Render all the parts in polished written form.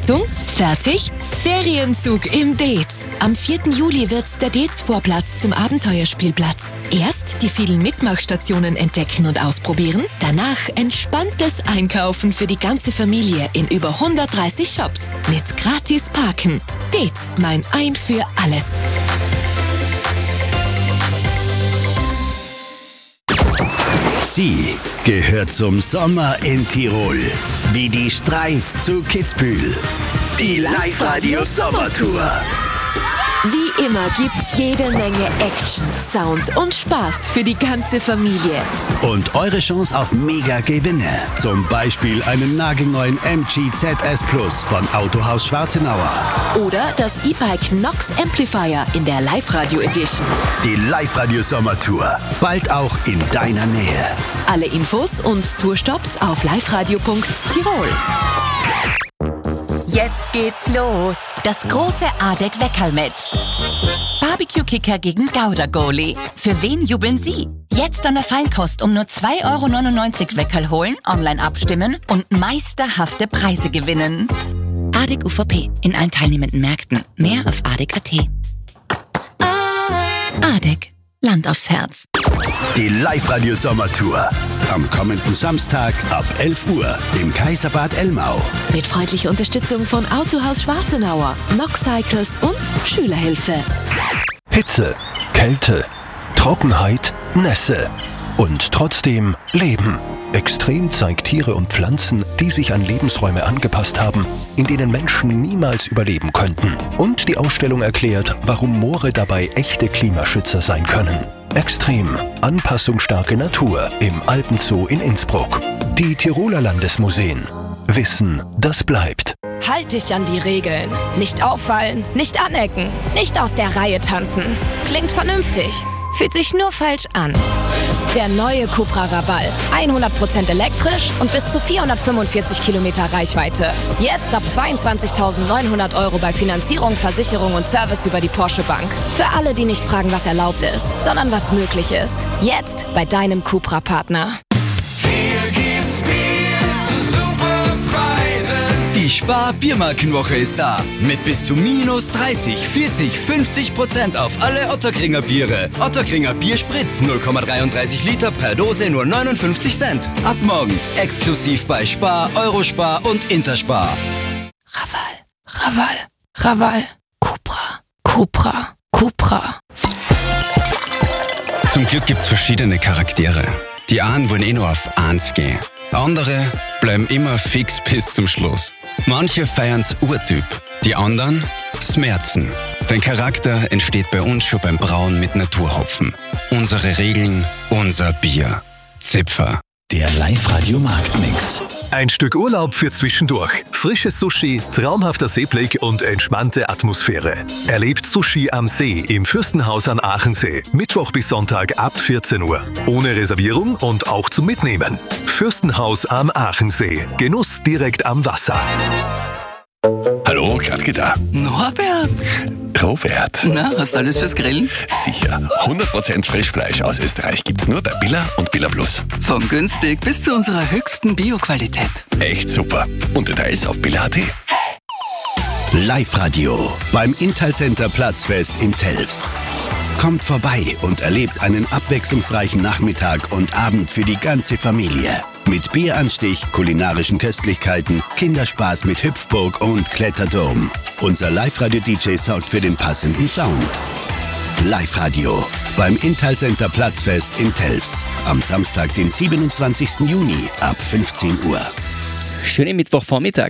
Achtung, fertig, Ferienzug im Dez. Am 4. Juli wird der Dez-Vorplatz zum Abenteuerspielplatz. Erst die vielen Mitmachstationen entdecken und ausprobieren, danach entspanntes Einkaufen für die ganze Familie in über 130 Shops mit gratis Parken. Dez, mein Ein für alles. Sie gehört zum Sommer in Tirol, wie die Streif zu Kitzbühel. Die Live-Radio Sommertour. Wie immer gibt's jede Menge Action, Sound und Spaß für die ganze Familie. Und eure Chance auf Mega-Gewinne. Zum Beispiel einen nagelneuen MG ZS Plus von Autohaus Schwarzenauer. Oder das E-Bike Nox Amplifier in der Live-Radio Edition. Die Live-Radio Sommertour. Bald auch in deiner Nähe. Alle Infos und Tourstops auf liveradio.tirol. Jetzt geht's los. Das große ADEC-Weckerl-Match. Barbecue-Kicker gegen Gouda-Goalie. Für wen jubeln Sie? Jetzt an der Feinkost um nur 2,99 € Weckerl holen, online abstimmen und meisterhafte Preise gewinnen. ADEC UVP. In allen teilnehmenden Märkten. Mehr auf ADEC.at. ADEC. Land aufs Herz. Die Live-Radio Sommertour. Am kommenden Samstag ab 11 Uhr im Kaiserbad Elmau. Mit freundlicher Unterstützung von Autohaus Schwarzenauer, Nox Cycles und Schülerhilfe. Hitze, Kälte, Trockenheit, Nässe. Und trotzdem Leben. Extrem zeigt Tiere und Pflanzen, die sich an Lebensräume angepasst haben, in denen Menschen niemals überleben könnten. Und die Ausstellung erklärt, warum Moore dabei echte Klimaschützer sein können. Extrem, anpassungsstarke Natur im Alpenzoo in Innsbruck. Die Tiroler Landesmuseen. Wissen, das bleibt. Halt dich an die Regeln. Nicht auffallen, nicht anecken, nicht aus der Reihe tanzen. Klingt vernünftig, fühlt sich nur falsch an. Der neue Cupra Raval. 100% elektrisch und bis zu 445 Kilometer Reichweite. Jetzt ab 22.900 € bei Finanzierung, Versicherung und Service über die Porsche Bank. Für alle, die nicht fragen, was erlaubt ist, sondern was möglich ist. Jetzt bei deinem Cupra-Partner. Die Spar-Biermarkenwoche ist da. Mit bis zu minus 30, 40, 50% auf alle Ottakringer Biere. Ottakringer Bierspritz 0,33 Liter per Dose nur 59 Cent. Ab morgen exklusiv bei Spar, Eurospar und Interspar. Raval. Cupra. Zum Glück gibt's verschiedene Charaktere. Die einen wollen nur auf 1 gehen. Andere bleiben immer fix bis zum Schluss. Manche feiern's Urtyp, die anderen Smerzen. Dein Charakter entsteht bei uns schon beim Brauen mit Naturhopfen. Unsere Regeln, unser Bier. Zipfer. Der Live-Radio Marktmix. Ein Stück Urlaub für zwischendurch. Frisches Sushi, traumhafter Seeblick und entspannte Atmosphäre. Erlebt Sushi am See im Fürstenhaus an Aachensee. Mittwoch bis Sonntag ab 14 Uhr. Ohne Reservierung und auch zum Mitnehmen. Fürstenhaus am Aachensee. Genuss direkt am Wasser. Hallo, Gradke da. Norbert! Robert. Na, hast du alles fürs Grillen? Sicher. 100% Frischfleisch aus Österreich gibt's nur bei Billa und Billa Plus. Von günstig bis zu unserer höchsten Bio-Qualität. Echt super. Und Details auf billa.at. Live-Radio beim Intal-Center Platzfest in Telfs. Kommt vorbei und erlebt einen abwechslungsreichen Nachmittag und Abend für die ganze Familie. Mit Bieranstich, kulinarischen Köstlichkeiten, Kinderspaß mit Hüpfburg und Kletterdom. Unser Live-Radio-DJ sorgt für den passenden Sound. Live-Radio beim Intal-Center Platzfest in Telfs. Am Samstag, den 27. Juni ab 15 Uhr. Schönen Mittwochvormittag.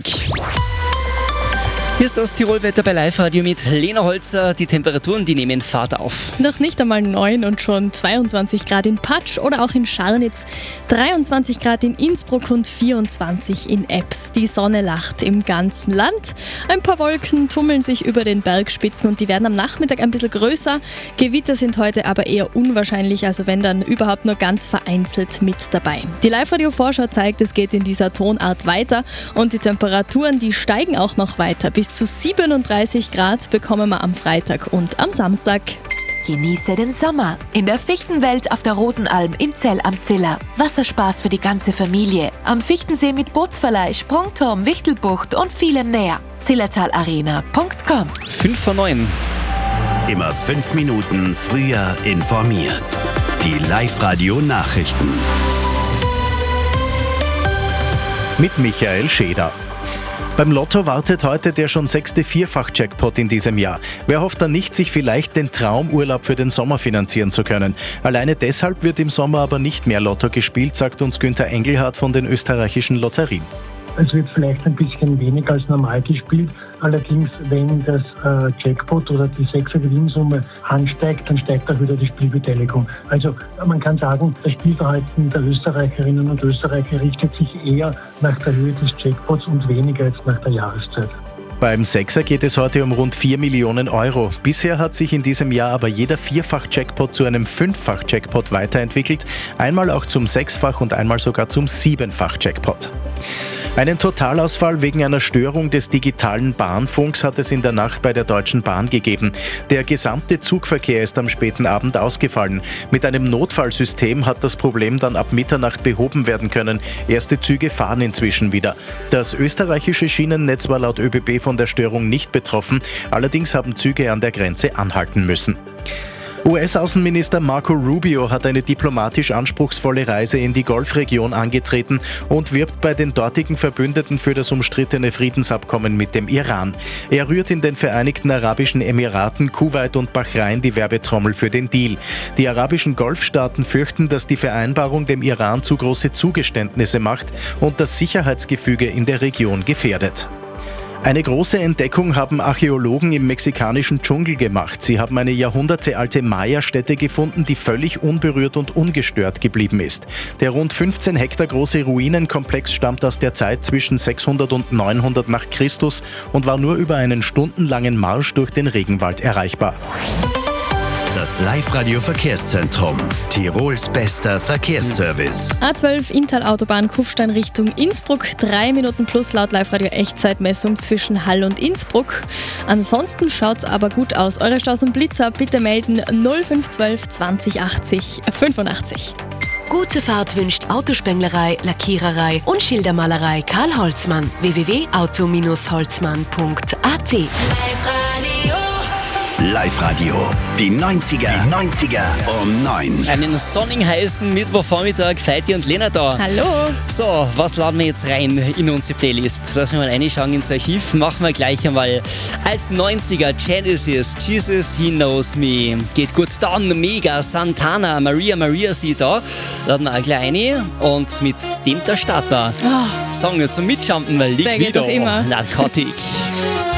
Hier ist das Tirolwetter bei Live-Radio mit Lena Holzer. Die Temperaturen, die nehmen Fahrt auf. Noch nicht einmal 9 und schon 22 Grad in Patsch oder auch in Scharnitz, 23 Grad in Innsbruck und 24 in Ebbs. Die Sonne lacht im ganzen Land. Ein paar Wolken tummeln sich über den Bergspitzen und die werden am Nachmittag ein bisschen größer. Gewitter sind heute aber eher unwahrscheinlich, also wenn dann überhaupt nur ganz vereinzelt mit dabei. Die Live-Radio-Vorschau zeigt, es geht in dieser Tonart weiter und die Temperaturen, die steigen auch noch weiter. Bis zu 37 Grad bekommen wir am Freitag und am Samstag. Genieße den Sommer in der Fichtenwelt auf der Rosenalm in Zell am Ziller. Wasserspaß für die ganze Familie. Am Fichtensee mit Bootsverleih, Sprungturm, Wichtelbucht und vielem mehr. zillertalarena.com 5 vor 9. Immer 5 Minuten früher informiert. Die Live-Radio-Nachrichten. Mit Michael Scheder. Beim Lotto wartet heute der schon 6. Vierfach-Jackpot in diesem Jahr. Wer hofft dann nicht, sich vielleicht den Traumurlaub für den Sommer finanzieren zu können? Alleine deshalb wird im Sommer aber nicht mehr Lotto gespielt, sagt uns Günther Engelhardt von den österreichischen Lotterien. Es wird vielleicht ein bisschen weniger als normal gespielt. Allerdings, wenn das Jackpot oder die 6er Gewinnsumme ansteigt, dann steigt auch wieder die Spielbeteiligung. Also man kann sagen, das Spielverhalten der Österreicherinnen und Österreicher richtet sich eher nach der Höhe des Jackpots und weniger jetzt nach der Jahreszeit. Beim Sechser geht es heute um rund 4 Millionen Euro. Bisher hat sich in diesem Jahr aber jeder Vierfach-Jackpot zu einem Fünffach-Jackpot weiterentwickelt. Einmal auch zum Sechsfach- und einmal sogar zum Siebenfach-Jackpot. Einen Totalausfall wegen einer Störung des digitalen Bahnfunks hat es in der Nacht bei der Deutschen Bahn gegeben. Der gesamte Zugverkehr ist am späten Abend ausgefallen. Mit einem Notfallsystem hat das Problem dann ab Mitternacht behoben werden können. Erste Züge fahren inzwischen wieder. Das österreichische Schienennetz war laut ÖBB von der Störung nicht betroffen. Allerdings haben Züge an der Grenze anhalten müssen. US-Außenminister Marco Rubio hat eine diplomatisch anspruchsvolle Reise in die Golfregion angetreten und wirbt bei den dortigen Verbündeten für das umstrittene Friedensabkommen mit dem Iran. Er rührt in den Vereinigten Arabischen Emiraten, Kuwait und Bahrain die Werbetrommel für den Deal. Die arabischen Golfstaaten fürchten, dass die Vereinbarung dem Iran zu große Zugeständnisse macht und das Sicherheitsgefüge in der Region gefährdet. Eine große Entdeckung haben Archäologen im mexikanischen Dschungel gemacht. Sie haben eine jahrhundertealte Maya-Stätte gefunden, die völlig unberührt und ungestört geblieben ist. Der rund 15 Hektar große Ruinenkomplex stammt aus der Zeit zwischen 600 und 900 nach Christus und war nur über einen stundenlangen Marsch durch den Regenwald erreichbar. Das Live-Radio-Verkehrszentrum. Tirols bester Verkehrsservice. A12 Inntal-Autobahn Kufstein Richtung Innsbruck. 3 Minuten plus laut Live-Radio-Echtzeitmessung zwischen Hall und Innsbruck. Ansonsten schaut's aber gut aus. Eure Staus und Blitzer bitte melden 0512 20 80 85. Gute Fahrt wünscht Autospenglerei, Lackiererei und Schildermalerei Karl Holzmann. www.auto-holzmann.at. Live-Radio. Die 90er um 9. Einen sonnigen, heißen Mittwochvormittag, Feiti und Lena da. Hallo. So, was laden wir jetzt rein in unsere Playlist? Lassen wir mal reinschauen ins Archiv. Machen wir gleich einmal als 90er Genesis, Jesus, He Knows Me. Geht gut, dann Mega, Santana, Maria sie da. Laden wir auch gleich rein und mit dem der Starter. Song zum Mitjumpen, liegt Der geht wieder. doch immer. Narkotik.